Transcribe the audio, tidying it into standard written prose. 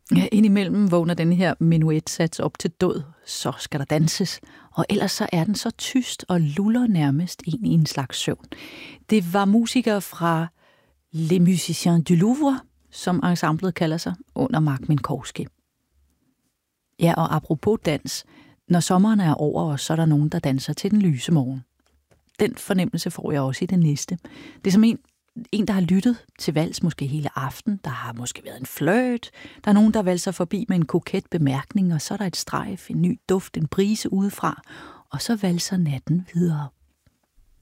Ja, indimellem vågner den her menuetsats op til død, så skal der danses, og ellers så er den så tyst og luller nærmest ind i en slags søvn. Det var musikere fra Les Musiciens du Louvre, som ensemblet kalder sig, under Mark Minkowski. Ja, og apropos dans, når sommeren er over os, så er der nogen, der danser til den lyse morgen. Den fornemmelse får jeg også i det næste. Det er som en, der har lyttet til vals måske hele aften. Der har måske været en flirt. Der er nogen, der valser forbi med en koket bemærkning, og så er der et strejf, en ny duft, en brise udefra, og så valser natten videre.